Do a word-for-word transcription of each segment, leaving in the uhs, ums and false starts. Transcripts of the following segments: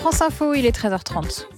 France Info, il est treize heures trente.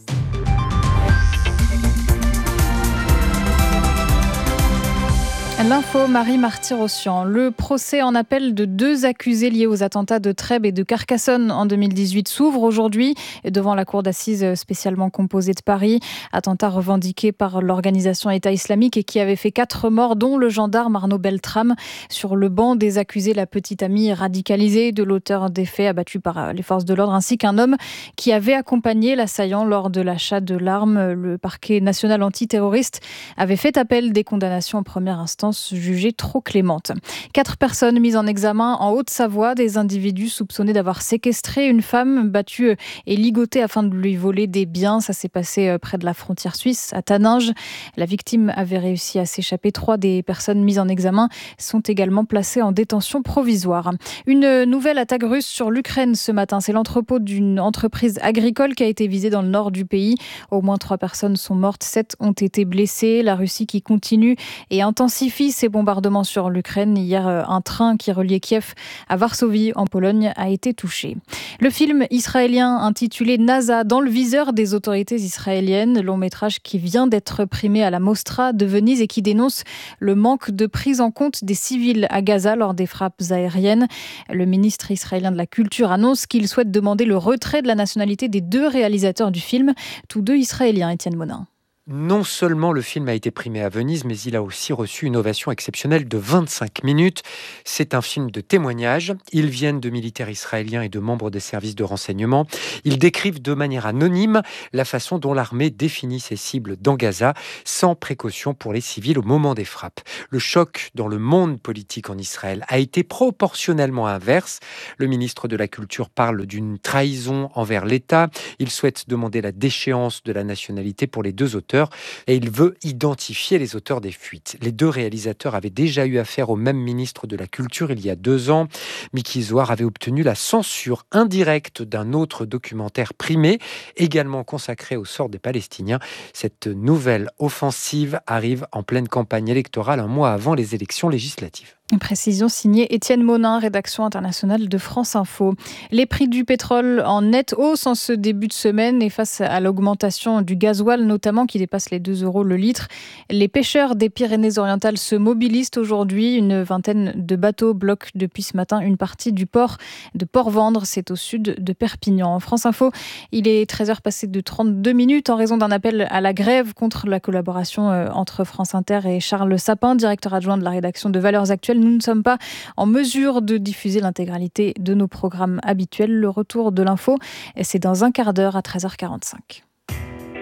L'info, Marie Marty-Rossian. Le procès en appel de deux accusés liés aux attentats de Trèbes et de Carcassonne en deux mille dix-huit s'ouvre aujourd'hui devant la cour d'assises spécialement composée de Paris. Attentat revendiqué par l'organisation État islamique et qui avait fait quatre morts, dont le gendarme Arnaud Beltrame. Sur le banc des accusés, la petite amie radicalisée de l'auteur des faits abattus par les forces de l'ordre, ainsi qu'un homme qui avait accompagné l'assaillant lors de l'achat de l'arme. Le parquet national antiterroriste avait fait appel des condamnations en première instance jugées trop clémentes. Quatre personnes mises en examen en Haute-Savoie, des individus soupçonnés d'avoir séquestré une femme battue et ligotée afin de lui voler des biens. Ça s'est passé près de la frontière suisse, à Taninges. La victime avait réussi à s'échapper. Trois des personnes mises en examen sont également placées en détention provisoire. Une nouvelle attaque russe sur l'Ukraine ce matin. C'est l'entrepôt d'une entreprise agricole qui a été visé dans le nord du pays. Au moins trois personnes sont mortes, sept ont été blessées. La Russie qui continue et intensifie ses bombardements sur l'Ukraine. Hier, un train qui reliait Kiev à Varsovie, en Pologne, a été touché. Le film israélien intitulé NASA, dans le viseur des autorités israéliennes, long métrage qui vient d'être primé à la Mostra de Venise et qui dénonce le manque de prise en compte des civils à Gaza lors des frappes aériennes. Le ministre israélien de la Culture annonce qu'il souhaite demander le retrait de la nationalité des deux réalisateurs du film, tous deux israéliens, Étienne Monin. Non seulement le film a été primé à Venise, mais il a aussi reçu une ovation exceptionnelle de vingt-cinq minutes. C'est un film de témoignage. Ils viennent de militaires israéliens et de membres des services de renseignement. Ils décrivent de manière anonyme la façon dont l'armée définit ses cibles dans Gaza, sans précaution pour les civils au moment des frappes. Le choc dans le monde politique en Israël a été proportionnellement inverse. Le ministre de la Culture parle d'une trahison envers l'État. Il souhaite demander la déchéance de la nationalité pour les deux auteurs. Et il veut identifier les auteurs des fuites. Les deux réalisateurs avaient déjà eu affaire au même ministre de la Culture il y a deux ans. Miki Zohar avait obtenu la censure indirecte d'un autre documentaire primé, également consacré au sort des Palestiniens. Cette nouvelle offensive arrive en pleine campagne électorale, un mois avant les élections législatives. Une précision signée Étienne Monin, rédaction internationale de France Info. Les prix du pétrole en nette hausse en ce début de semaine et face à l'augmentation du gasoil notamment qui dépasse les deux euros le litre. Les pêcheurs des Pyrénées-Orientales se mobilisent aujourd'hui. Une vingtaine de bateaux bloquent depuis ce matin une partie du port de Port-Vendre. C'est au sud de Perpignan. En France Info, il est treize heures passées de trente-deux minutes en raison d'un appel à la grève contre la collaboration entre France Inter et Charles Sapin, directeur adjoint de la rédaction de Valeurs Actuelles. Nous ne sommes pas en mesure de diffuser l'intégralité de nos programmes habituels. Le retour de l'info, c'est dans un quart d'heure à treize heures quarante-cinq.